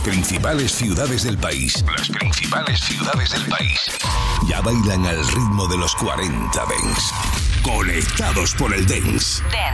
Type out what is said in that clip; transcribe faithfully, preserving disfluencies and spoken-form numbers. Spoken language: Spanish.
principales ciudades del país. Las principales ciudades del país. Ya bailan al ritmo de los cuarenta Dance. Conectados por el Dance.